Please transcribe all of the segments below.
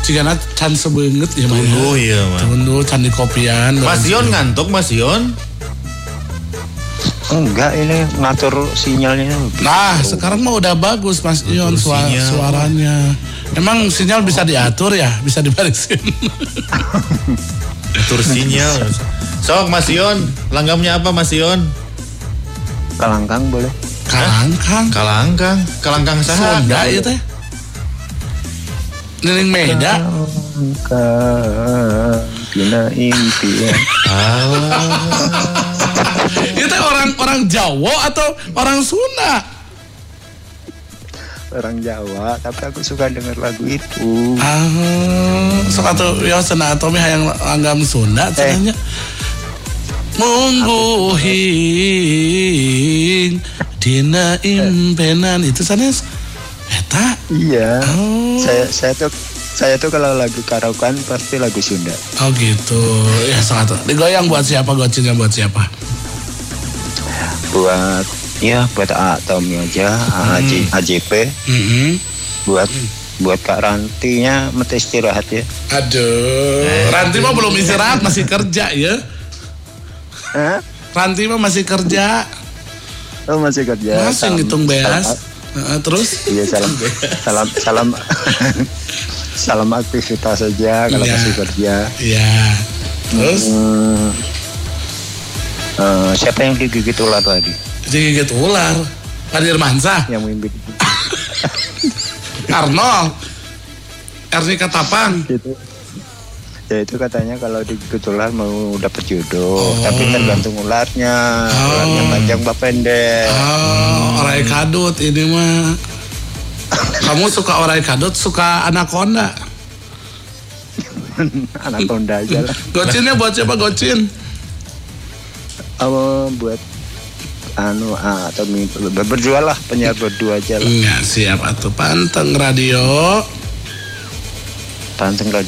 Jika can sebeungeut ya mah. Tunggu ya mah. Tunggu can di kopian. Mas Yon ngantuk Mas Yon? Enggak, ini ngatur sinyalnya. Nah, sekarang mah udah bagus Mas Ion suaranya. Emang sinyal bisa diatur ya? Bisa dibarisin. Atur sinyal. Sok Mas Yon, langgamnya apa Mas Yon? Kalangkang boleh. Kalangkang saha? Sunda ieu teh. Nining Meda. Kalangkang dina impian. Itu orang Jawa atau orang Sunda? Orang Jawa, tapi aku suka denger lagu itu. Sok atuh ya cenah atomi hayang langgam Sunda cenahnya. Mungguhing dina impenan itu sanes eta. Iya. Saya tuh kalau lagu karaokean pasti lagu Sunda. Oh gitu. Ya sok atuh. Digoyang buat siapa? Gocinnya buat siapa? Buat Tommy aja, AJP. Buat Kak Rantinya mesti istirahat ya. Aduh, Ranti mah belum istirahat, masih kerja ya. Ranti mah masih kerja. Oh, masih kerja. Masih ngitung beas. Terus? Iya, salam salam aktivitas saja kalau masih kerja. Iya. Terus? Siapa yang digigit ular tadi? Digigit ular? Kadir Mansa? Yang mimpi. Arnold? Erni Katapang? Itu. Ya itu katanya kalau digigit ular mau dapat jodoh, tapi tergantung ularnya. Ularnya panjang apa pendek. Orai kadut ini mah. Kamu suka orai kadut, suka anaconda? Anaconda aja lah. Gocinnya buat siapa gocin? Buat atau berjual lah, penyiar berdua aja lah. Enggak siap atuh. Panteng radio, Panteng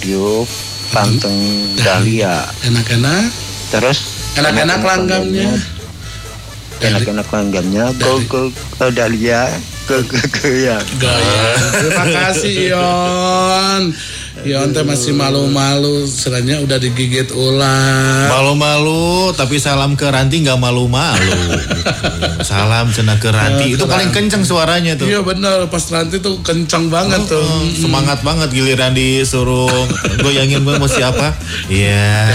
Dahlia. Enak-enak. Terus enak-enak langgamnya. Enak-enak langgamnya. Go Dahlia. Go ya. Terima kasih Ion. Ion teh masih malu-malu, sebenarnya udah digigit ular. Malu-malu, tapi salam ke Ranti nggak malu-malu. Salam cenah ke Ranti, itu paling kenceng suaranya tuh. Iya benar, pas Ranti tuh kencang banget tuh. Semangat banget giliran disuruh goyangin mau siapa? Iya.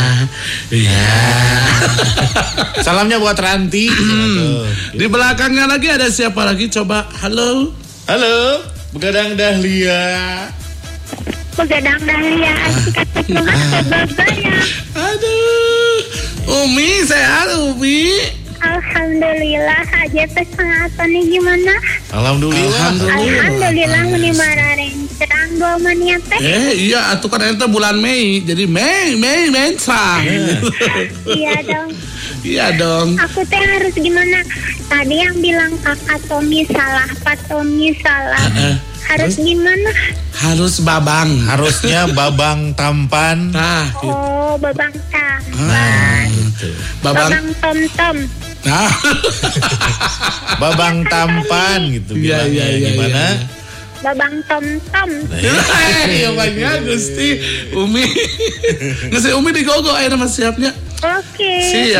Salamnya buat Ranti. Di belakangnya lagi ada siapa lagi? Coba, halo. Begadang Dahlia. Begadang Dahlia, asik banget ya. Aduh, Umi sehat Umi. Alhamdulillah, aja setengah nih gimana? Alhamdulillah meni mararen cerang dua mania teh. Iya, atuh kan itu bulan Mei, jadi Mei mencang. Iya dong. Aku teh harus gimana? Tadi yang bilang kakak Tommy salah, Pak Tommy salah. Harus gimana? Harus babang. Harusnya babang tampan. Babang tampan. Babang tom-tom. Babang tampan gitu. Iya. Gimana? Babang tom-tom. Iya banyak Gusti. Umi. Ngasih Umi digogo nama siapnya. Oke. Siap.